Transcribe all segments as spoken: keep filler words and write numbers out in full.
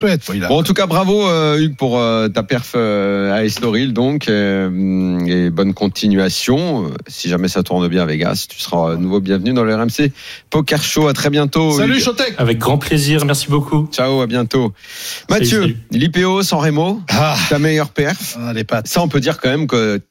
Peut-être, il a... Bon, en tout cas, bravo euh, Hugues pour euh, ta perf euh, à Estoril, donc, euh, et bonne continuation. Si jamais ça tourne bien à Vegas, tu seras à nouveau bienvenu dans le R M C Poker Show. À très bientôt. Salut Hugues. Chotek. Avec grand plaisir, merci beaucoup. Ciao, à bientôt. Mathieu, salut, salut. l'I P O San Remo, Ah, ta meilleure perf. ah, les pattes. Ça, on peut dire quand même que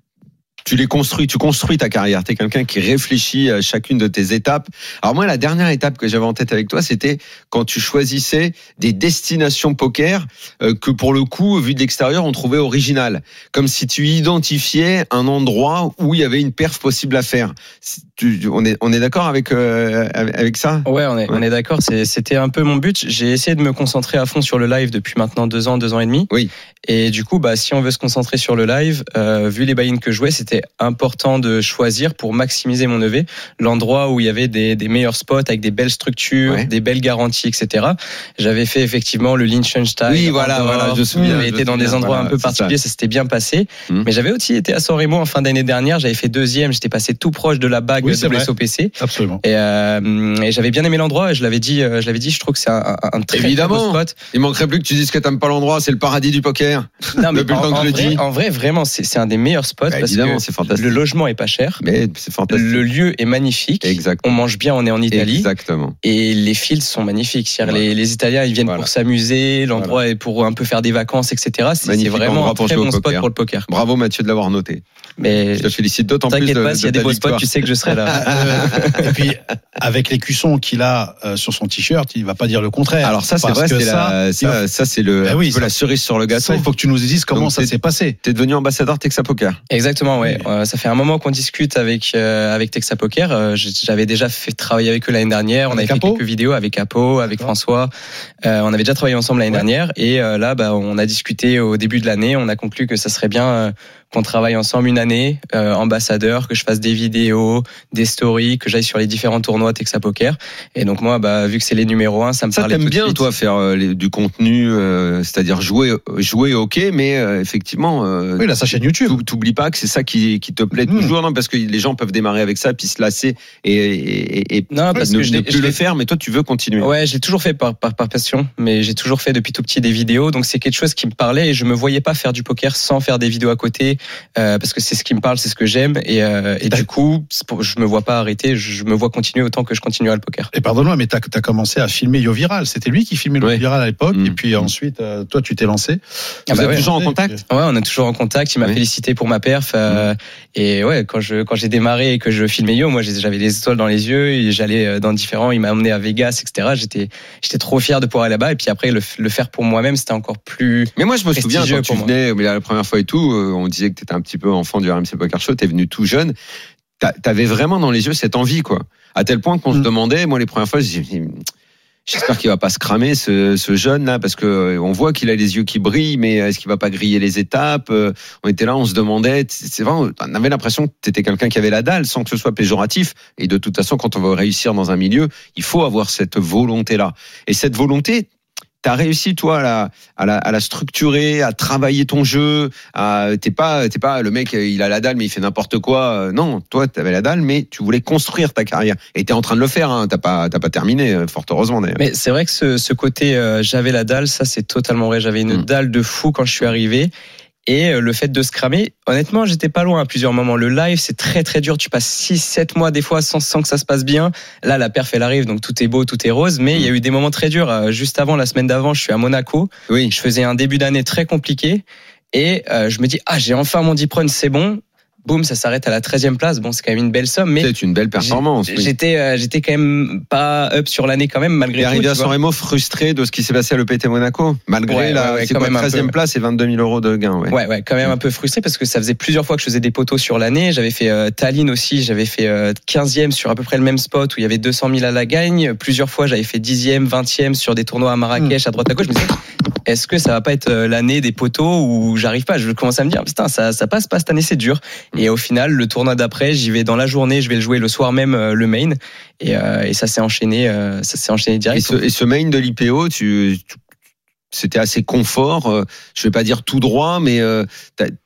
tu les construis, tu construis ta carrière. Tu es quelqu'un qui réfléchit à chacune de tes étapes. Alors moi, la dernière étape que j'avais en tête avec toi, c'était quand tu choisissais des destinations poker euh, que pour le coup, vu de l'extérieur, on trouvait originales. Comme si tu identifiais un endroit où il y avait une perf possible à faire. Tu, on est, on est d'accord avec, euh, avec ça ? Ouais, on est, ouais. on est d'accord. C'est, c'était un peu mon but. J'ai essayé de me concentrer à fond sur le live depuis maintenant deux ans, deux ans et demi. Oui. Et du coup, bah, si on veut se concentrer sur le live, euh, vu les buy-ins que je jouais, c'était important de choisir pour maximiser mon E V l'endroit où il y avait des, des meilleurs spots avec des belles structures, ouais. des belles garanties, et cetera. J'avais fait effectivement le Liechtenstein. Oui, voilà, Andorre, voilà. Je me souviens. J'avais été dans des endroits voilà, un peu particuliers, ça. ça s'était bien passé. Mmh. Mais j'avais aussi été à San Remo en fin d'année dernière. J'avais fait deuxième. J'étais passé tout proche de la bague oui, de l'S O P C. Absolument. Et, euh, et j'avais bien aimé l'endroit. Et je l'avais dit, je l'avais dit. Je trouve que c'est un, un très, Évidemment. très beau spot. Il manquerait plus que tu dises que t'aimes pas l'endroit. C'est le paradis du poker. Non, mais Depuis en, le temps que en, je le vrai, dis. en vrai, vraiment, c'est, c'est un des meilleurs spots bah, parce évidemment, que c'est fantastique. Le logement est pas cher. Mais c'est fantastique. Le lieu est magnifique. Exactement. On mange bien, on est en Italie. Exactement. Et les fields sont magnifiques. C'est-à-dire voilà. les, les Italiens, ils viennent voilà. pour s'amuser. L'endroit voilà. est pour un peu faire des vacances, et cetera. C'est, c'est vraiment un très bon spot pour le poker. Bravo Mathieu de l'avoir noté. Mais je te félicite d'autant plus. T'inquiète de, pas, de s'il y a des beaux spots, tu sais que je serai là. Et puis, avec les cuissons qu'il a euh, sur son t-shirt, il va pas dire le contraire. Alors ça, c'est vrai, c'est ça, la, ça, ça, c'est le, ben oui, ça, la cerise sur le gâteau. Ça, il faut que tu nous dises comment Donc, ça s'est passé. T'es devenu ambassadeur Texas Poker. Exactement, ouais. Oui. Euh, ça fait un moment qu'on discute avec euh, avec Texas Poker. Euh, j'avais déjà fait travailler avec eux l'année dernière. On avec avait Apo. fait quelques vidéos avec Apo, avec D'accord. François. Euh, on avait déjà travaillé ensemble l'année ouais. dernière. Et euh, là, bah, on a discuté au début de l'année. On a conclu que ça serait bien euh, qu'on travaille ensemble une année, euh, ambassadeur, que je fasse des vidéos, des stories, que j'aille sur les différents tournois Texas Poker. Et donc moi, bah, vu que c'est les numéros un, ça me ça parlait tout de suite. Ça t'aime bien, toi, faire euh, les, du contenu, euh, c'est-à-dire jouer, jouer ok, mais euh, effectivement... Euh, oui, là, sa chaîne YouTube. T'oublies pas que c'est ça qui, qui te plaît mmh. toujours, non, parce que les gens peuvent démarrer avec ça, puis se lasser et, et, et non, parce ne, que je ne plus je le faire, mais toi, tu veux continuer. Ouais, j'ai toujours fait par, par, par passion, mais j'ai toujours fait depuis tout petit des vidéos, donc c'est quelque chose qui me parlait et je me voyais pas faire du poker sans faire des vidéos à côté, euh, parce que c'est ce qui me parle, c'est ce que j'aime, et, euh, et du coup, je me vois pas arrêter, je me vois continuer autant que je continuerai le poker. Et pardonne-moi, mais t'as, t'as commencé à filmer Yo Viral, c'était lui qui filmait le ouais. Viral à l'époque, mmh. et puis ensuite, euh, toi, tu t'es lancé. Ah Vous bah êtes ouais, toujours en contact? Ouais, on est toujours en contact, il m'a oui. félicité pour ma perf, euh, mmh. et ouais, quand je, quand j'ai démarré et que je filmais Yo, moi, j'avais des étoiles dans les yeux, et j'allais dans différents, il m'a emmené à Vegas, et cetera. J'étais, j'étais trop fier de pouvoir aller là-bas, et puis après, le, le faire pour moi-même, c'était encore plus. Mais moi, je me souviens, quand tu venais, mais la première fois et tout, on disait que t'étais un petit peu enfant du R M C Poker Show, t'es venu tout jeune, t'avais vraiment dans les yeux cette envie, quoi. À tel point qu'on mmh. se demandait, moi, les premières fois, je disais, j'espère qu'il va pas se cramer, ce, ce jeune là, parce que on voit qu'il a les yeux qui brillent, mais est-ce qu'il va pas griller les étapes? On était là, on se demandait. C'est vrai, on avait l'impression que t'étais quelqu'un qui avait la dalle, sans que ce soit péjoratif. Et de toute façon, quand on veut réussir dans un milieu, il faut avoir cette volonté là. Et cette volonté, t'as réussi, toi, à la, à la, à la structurer, à travailler ton jeu. À, t'es pas, t'es pas le mec, il a la dalle, mais il fait n'importe quoi. Non, toi, t'avais la dalle, mais tu voulais construire ta carrière. Et t'es en train de le faire, hein. T'as pas, t'as pas terminé, fort heureusement, d'ailleurs. Mais c'est vrai que ce, ce côté, euh, j'avais la dalle, ça, c'est totalement vrai. J'avais une mmh. dalle de fou quand je suis arrivé. Et le fait de se cramer, honnêtement, j'étais pas loin à plusieurs moments. Le live, c'est très très dur. Tu passes six sept mois des fois sans, sans que ça se passe bien. Là, la perf, elle arrive, donc tout est beau, tout est rose. Mais il y a eu des moments très durs. Juste avant, la semaine d'avant, je suis à Monaco. Oui. Je faisais un début d'année très compliqué. Et euh, je me dis, ah, j'ai enfin mon deep run, c'est bon. Boum, ça s'arrête à la treizième place. Bon, c'est quand même une belle somme, mais c'est une belle performance. J'ai, oui. J'étais, euh, j'étais quand même pas up sur l'année quand même, malgré tout. Et arrivé à San Remo frustré de ce qui s'est passé à l'E P T Monaco, malgré ouais, la ouais, ouais, c'est quoi, treizième place et vingt-deux mille euros de gain. Ouais, ouais, ouais quand même ouais. un peu frustré parce que ça faisait plusieurs fois que je faisais des poteaux sur l'année. J'avais fait euh, Tallinn aussi, j'avais fait euh, quinzième sur à peu près le même spot où il y avait deux cent mille à la gagne. Plusieurs fois, j'avais fait dixième, vingtième sur des tournois à Marrakech, mmh. à droite à gauche. Je me disais, est-ce que ça va pas être l'année des poteaux où j'arrive pas? Je commence à me dire, putain, ça, ça passe pas cette année, c'est dur. Et au final, le tournoi d'après, j'y vais dans la journée, je vais le jouer le soir même, euh, le main, et, euh, et ça s'est enchaîné, euh, ça s'est enchaîné direct. Et ce, et ce main de l'I P O, tu, tu, c'était assez confort, euh, je vais pas dire tout droit, mais euh, t'as,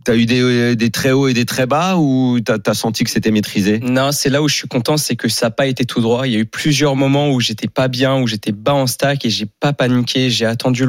t'as eu des, des très hauts et des très bas ou t'as, t'as senti que c'était maîtrisé? Non, c'est là où je suis content, c'est que ça n'a pas été tout droit. Il y a eu plusieurs moments où j'étais pas bien, où j'étais bas en stack et j'ai pas paniqué, j'ai attendu